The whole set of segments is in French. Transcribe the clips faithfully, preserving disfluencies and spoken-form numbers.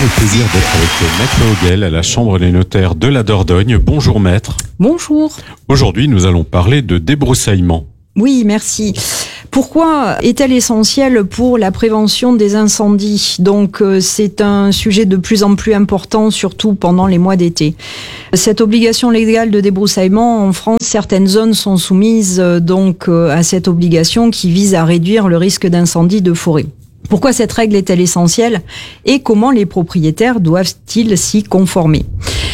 le plaisir d'être avec Maître Hoguel à la Chambre des notaires de la Dordogne. Bonjour Maître. Bonjour. Aujourd'hui, nous allons parler de débroussaillement. Oui, merci. Pourquoi est-elle essentielle pour la prévention des incendies ? Donc, euh, c'est un sujet de plus en plus important, surtout pendant les mois d'été. Cette obligation légale de débroussaillement, en France, certaines zones sont soumises euh, donc euh, à cette obligation qui vise à réduire le risque d'incendie de forêt. Pourquoi cette règle est-elle essentielle et comment les propriétaires doivent-ils s'y conformer ?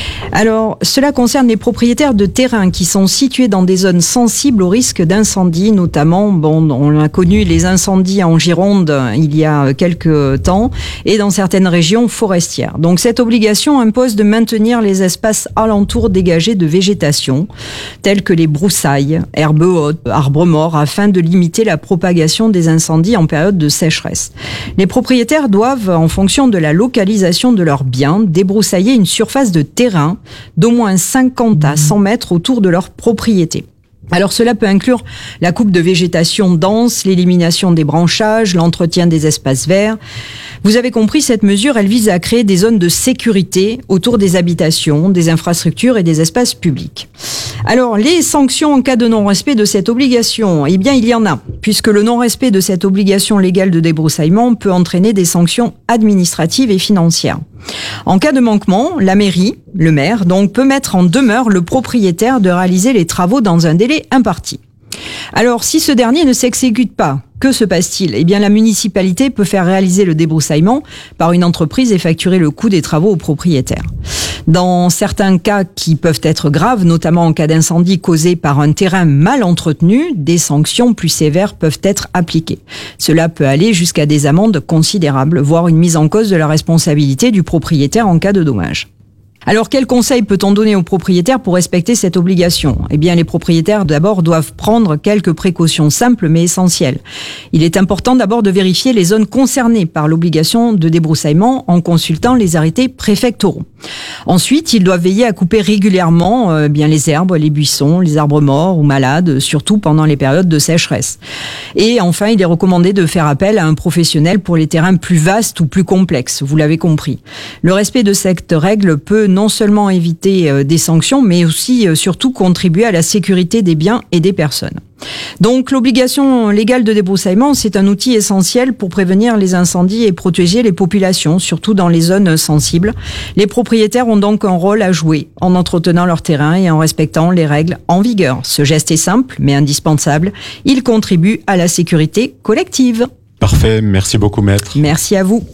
Alors, cela concerne les propriétaires de terrains qui sont situés dans des zones sensibles au risque d'incendie, notamment, bon, on a connu les incendies en Gironde il y a quelques temps, et dans certaines régions forestières. Donc, cette obligation impose de maintenir les espaces alentours dégagés de végétation, tels que les broussailles, herbes hautes, arbres morts, afin de limiter la propagation des incendies en période de sécheresse. Les propriétaires doivent, en fonction de la localisation de leurs biens, débroussailler une surface de terrain d'au moins cinquante à cent mètres autour de leur propriété. Alors cela peut inclure la coupe de végétation dense, l'élimination des branchages, l'entretien des espaces verts. Vous avez compris, cette mesure, elle vise à créer des zones de sécurité autour des habitations, des infrastructures et des espaces publics. Alors, les sanctions en cas de non-respect de cette obligation, eh bien, il y en a, puisque le non-respect de cette obligation légale de débroussaillement peut entraîner des sanctions administratives et financières. En cas de manquement, la mairie, le maire, donc, peut mettre en demeure le propriétaire de réaliser les travaux dans un délai imparti. Alors, si ce dernier ne s'exécute pas, que se passe-t-il ? Eh bien, la municipalité peut faire réaliser le débroussaillement par une entreprise et facturer le coût des travaux au propriétaire. Dans certains cas qui peuvent être graves, notamment en cas d'incendie causé par un terrain mal entretenu, des sanctions plus sévères peuvent être appliquées. Cela peut aller jusqu'à des amendes considérables, voire une mise en cause de la responsabilité du propriétaire en cas de dommage. Alors, quels conseils peut-on donner aux propriétaires pour respecter cette obligation ? Eh bien, les propriétaires, d'abord, doivent prendre quelques précautions simples mais essentielles. Il est important d'abord de vérifier les zones concernées par l'obligation de débroussaillement en consultant les arrêtés préfectoraux. Ensuite, ils doivent veiller à couper régulièrement euh, bien les herbes, les buissons, les arbres morts ou malades, surtout pendant les périodes de sécheresse. Et enfin, il est recommandé de faire appel à un professionnel pour les terrains plus vastes ou plus complexes, vous l'avez compris. Le respect de cette règle peut non seulement éviter euh, des sanctions, mais aussi euh, surtout contribuer à la sécurité des biens et des personnes. Donc l'obligation légale de débroussaillement, c'est un outil essentiel pour prévenir les incendies et protéger les populations, surtout dans les zones sensibles. Les propriétaires ont donc un rôle à jouer en entretenant leur terrain et en respectant les règles en vigueur. Ce geste est simple, mais indispensable. Il contribue à la sécurité collective. Parfait, merci beaucoup Maître. Merci à vous.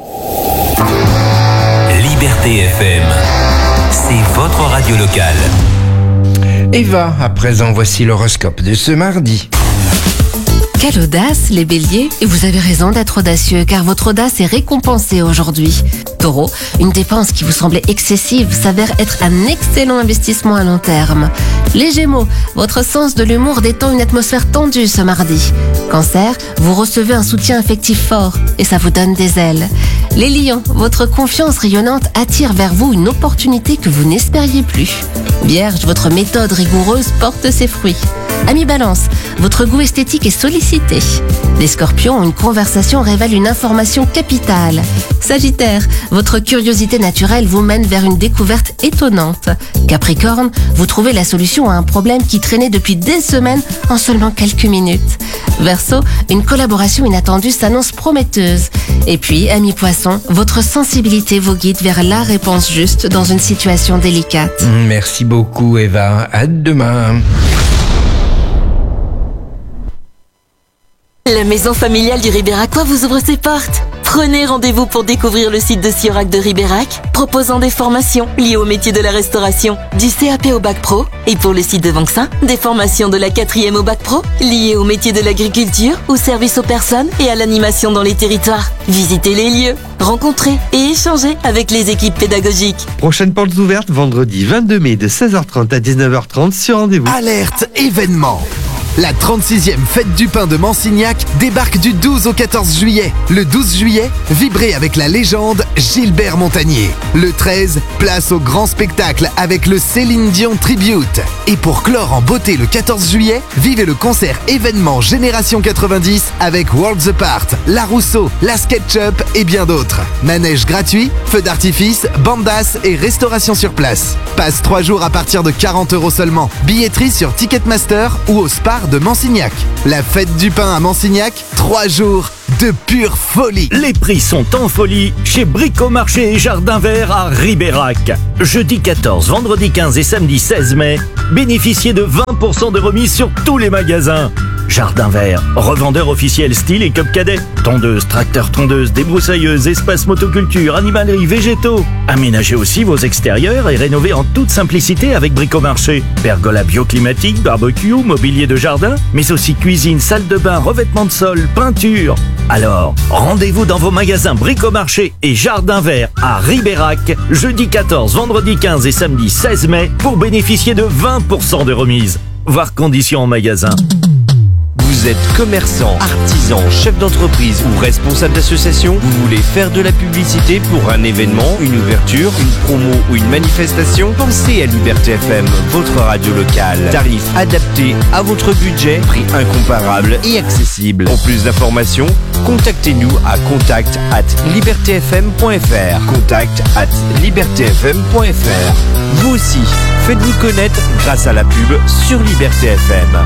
Liberté F M, c'est votre radio locale. Eva, à présent, voici l'horoscope de ce mardi. Quelle audace, les béliers! Et vous avez raison d'être audacieux, car votre audace est récompensée aujourd'hui. Taureau, une dépense qui vous semblait excessive s'avère être un excellent investissement à long terme. Les Gémeaux, votre sens de l'humour détend une atmosphère tendue ce mardi. Cancer, vous recevez un soutien affectif fort et ça vous donne des ailes. Les Lions, votre confiance rayonnante attire vers vous une opportunité que vous n'espériez plus. Vierge, votre méthode rigoureuse porte ses fruits. Amis Balance, votre goût esthétique est sollicité. Les Scorpions, une conversation révèle une information capitale. Sagittaire, votre curiosité naturelle vous mène vers une découverte étonnante. Capricorne, vous trouvez la solution à un problème qui traînait depuis des semaines en seulement quelques minutes. Verseau, une collaboration inattendue s'annonce prometteuse. Et puis, amis Poissons, votre sensibilité vous guide vers la réponse juste dans une situation délicate. Merci beaucoup Eva, à demain. La maison familiale du Ribéracois vous ouvre ses portes. Prenez rendez-vous pour découvrir le site de Siorac de Ribérac, proposant des formations liées au métier de la restauration, du C A P au Bac Pro. Et pour le site de Vanxin, des formations de la quatrième au Bac Pro, liées au métier de l'agriculture, au service aux personnes et à l'animation dans les territoires. Visitez les lieux, rencontrez et échangez avec les équipes pédagogiques. Prochaine porte ouverte vendredi vingt-deux mai de seize heures trente à dix-neuf heures trente sur rendez-vous. Alerte événement. La trente-sixième Fête du Pain de Mansignac débarque du douze au quatorze juillet. Le douze juillet, vibrez avec la légende Gilbert Montagnier. Le treize, place au grand spectacle avec le Céline Dion Tribute. Et pour clore en beauté le quatorze juillet, vivez le concert événement Génération quatre-vingt-dix avec Worlds Apart, La Rousseau, La SketchUp et bien d'autres. Manège gratuit, feux d'artifice, bandas et restauration sur place. Passe trois jours à partir de quarante euros seulement. Billetterie sur Ticketmaster ou au Spar de Mansignac. La Fête du Pain à Mansignac, trois jours de pure folie. Les prix sont en folie chez Bricomarché et Jardin Vert à Ribérac. Jeudi quatorze, vendredi quinze et samedi seize mai, bénéficiez de vingt pour cent de remise sur tous les magasins. Jardin Vert, revendeur officiel style et cup cadet. Tondeuse, tracteur tondeuse, débroussailleuse, espace motoculture, animalerie, végétaux. Aménagez aussi vos extérieurs et rénovez en toute simplicité avec Bricomarché. Pergola bioclimatique, barbecue, mobilier de jardin, mais aussi cuisine, salle de bain, revêtement de sol, peinture. Alors, rendez-vous dans vos magasins Bricomarché et Jardin Vert à Ribérac, jeudi quatorze, vendredi quinze et samedi seize mai pour bénéficier de vingt pour cent de remise. Voir conditions en magasin. Vous êtes commerçant, artisan, chef d'entreprise ou responsable d'association, vous voulez faire de la publicité pour un événement, une ouverture, une promo ou une manifestation? Pensez à Liberté F M, votre radio locale. Tarif adapté à votre budget, prix incomparable et accessible. Pour plus d'informations, contactez-nous à contact arobase liberté f m point f r. contact arobase liberté f m point f r. Vous aussi, faites-vous connaître grâce à la pub sur Liberté F M.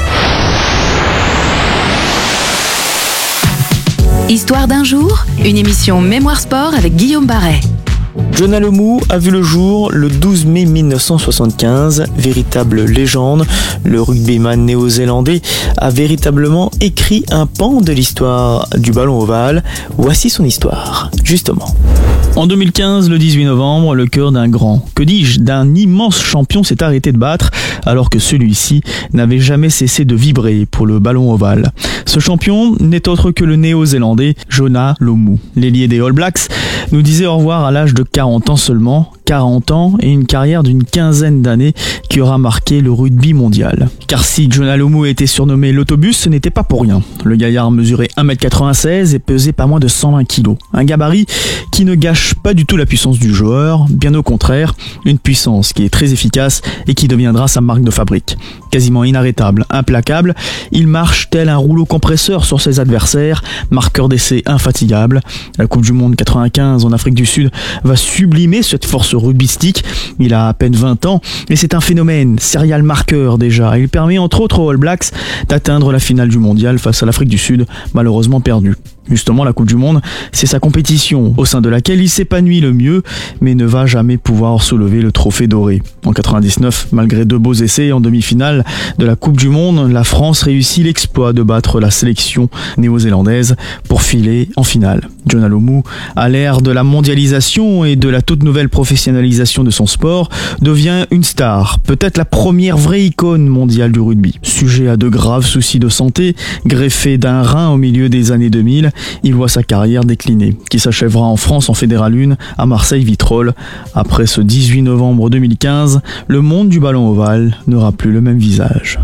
Histoire d'un jour, une émission Mémoire Sport avec Guillaume Barret. Jonah Lomu a vu le jour le douze mai mille neuf cent soixante-quinze. Véritable légende, le rugbyman néo-zélandais a véritablement écrit un pan de l'histoire du ballon ovale. Voici son histoire, justement. En deux mille quinze, le dix-huit novembre, le cœur d'un grand, que dis-je, d'un immense champion s'est arrêté de battre alors que celui-ci n'avait jamais cessé de vibrer pour le ballon ovale. Ce champion n'est autre que le néo-zélandais Jonah Lomu. L'ailier des All Blacks nous disait au revoir à l'âge de quarante ans seulement, quarante ans et une carrière d'une quinzaine d'années qui aura marqué le rugby mondial. Car si Jonah Lomu était surnommé l'autobus, ce n'était pas pour rien. Le gaillard mesurait un mètre quatre-vingt-seize et pesait pas moins de cent vingt kilos. Un gabarit qui ne gâche pas du tout la puissance du joueur, bien au contraire, une puissance qui est très efficace et qui deviendra sa marque de fabrique. Quasiment inarrêtable, implacable, il marche tel un rouleau compresseur sur ses adversaires, marqueur d'essai infatigable. La Coupe du Monde quatre-vingt-quinze en Afrique du Sud va sublimer cette force rugbystique. Il a à peine vingt ans et c'est un phénomène, serial marqueur déjà. Il permet entre autres aux All Blacks d'atteindre la finale du mondial face à l'Afrique du Sud, malheureusement perdue. Justement, la Coupe du Monde, c'est sa compétition au sein de laquelle il s'épanouit le mieux, mais ne va jamais pouvoir soulever le trophée doré. En quatre-vingt-dix-neuf, malgré deux beaux essais en demi-finale de la Coupe du Monde, la France réussit l'exploit de battre la sélection néo-zélandaise pour filer en finale. Jonah Lomu, à l'ère de la mondialisation et de la toute nouvelle professionnalisation de son sport, devient une star, peut-être la première vraie icône mondiale du rugby. Sujet à de graves soucis de santé, greffé d'un rein au milieu des années deux mille, il voit sa carrière décliner, qui s'achèvera en France en Fédéral un à Marseille-Vitrolles. Après ce dix-huit novembre deux mille quinze, le monde du ballon ovale n'aura plus le même visage.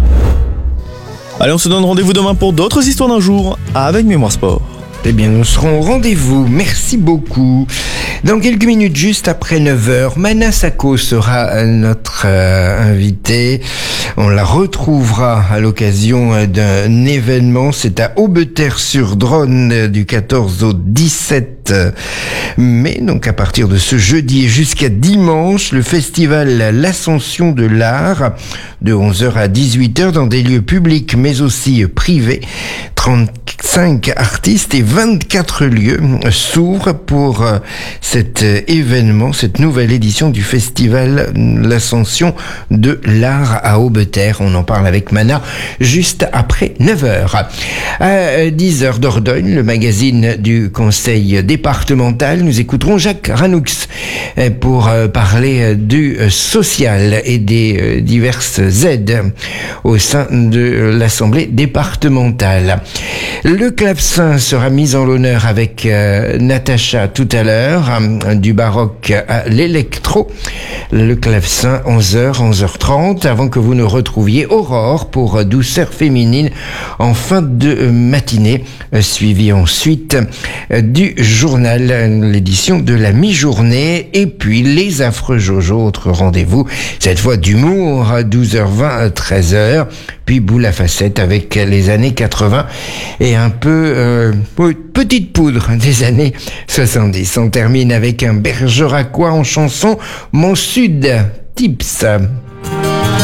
Allez, on se donne rendez-vous demain pour d'autres histoires d'un jour avec Mémoire Sport. Eh bien, nous serons au rendez-vous. Merci beaucoup. Dans quelques minutes, juste après neuf heures, Mana Sako sera notre euh, invitée. On la retrouvera à l'occasion d'un événement. C'est à Aubeterre-sur-Dronne du quatorze au dix-sept mai. Donc, à partir de ce jeudi et jusqu'à dimanche, le festival L'Ascension de l'Art de onze heures à dix-huit heures dans des lieux publics mais aussi privés. trente-cinq artistes et vingt-quatre lieux s'ouvrent pour cet événement, cette nouvelle édition du festival L'Ascension de l'Art à Aubeterre. On en parle avec Mana juste après neuf heures. À dix heures Dordogne, le magazine du conseil départemental, nous écouterons Jacques Ranoux pour parler du social et des diverses aides au sein de l'Assemblée départementale. Le clavecin sera mis en l'honneur avec euh, Natacha tout à l'heure. ira du baroque à l'électro. Le clavecin, onze heures, onze heures trente, avant que vous ne retrouviez Aurore pour Douceur féminine en fin de matinée, suivi ensuite du journal, l'édition de la mi-journée, et puis les affreux Jojo, autre rendez-vous, cette fois d'humour à douze heures vingt, treize heures, puis Boule à facettes avec les années quatre-vingts et un peu euh, petite poudre des années soixante-dix. On termine avec un Bergeracois en chanson, Mon Sud Tips.